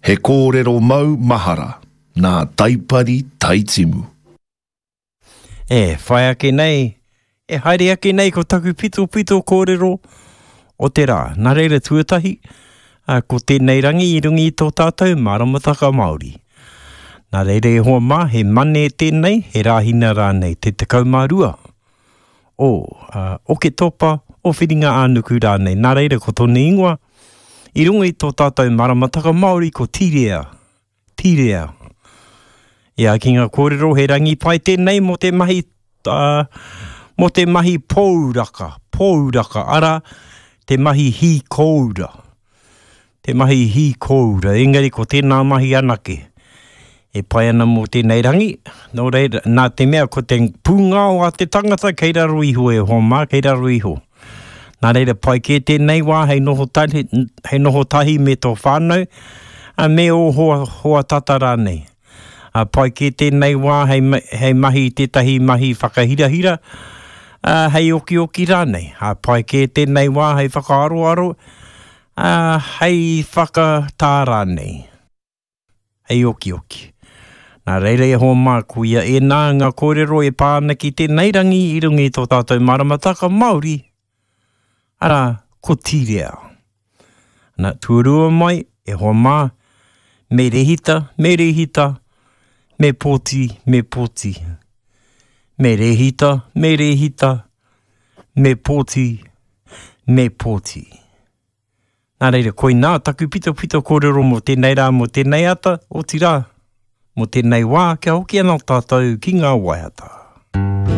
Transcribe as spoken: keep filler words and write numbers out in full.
He kōrero mau mahara, nā taipari taitimu. E, whai ake nei, e haere ake nei ko taku pito pito kōrero o te rā. Nā reira tuatahi, uh, ko tēnei rangi i rungi i tō tātou maramataka Māori. Nā reira e hoa mā, he mane tēnei, he rāhina rānei, te te kaumārua. O, uh, o ke topa, o whiringa ānuku rānei. Nā reira ko tōne ingoa, i rungi i tō tātou maramataka Māori ko tīrea, tīrea. Ia ki ngā kōrero he rangi pai tēnei mo te mahi, uh, mo te mahi pōuraka, pōuraka, ara te mahi hi kōura. Te mahi hi kōura, engari ko tēnā mahi anake. E pai ana mo tēnei rangi, nō reira, nā te mea ko te pūngā o a te tangata kei raro iho e homa, kei raro iho. Nā reira pai ke tēnei wā, hei noho tahi, hei noho tahi me tō whānau, a me o hoa, hoa tata rānei. A pai ke tēnei wā, hei, hei mahi, tētahi mahi whakahirahira, uh, hei oki oki rānei. A pai ke tēnei wā, hei whakaaro-aro, uh, hei whakatā rānei. Hei oki oki. Nā reira e hoa mā kuia e nā ngā kōrero e pāna ki tēnei rangi i rungi tō tātou maramataka Māori. Ara, ko tīrea. Nā tuarua mai, e hoa mā, me rehita, me rehita, me pōti, me pōti. Me rehita, me rehita, me pōti, me pōti. Nā reira, koe nā taku pito pito kōrero mo tēnei rā, mo tēnei ata, o tirā. Mo tēnei wā, kia hoki anō tātou ki ngā waiata.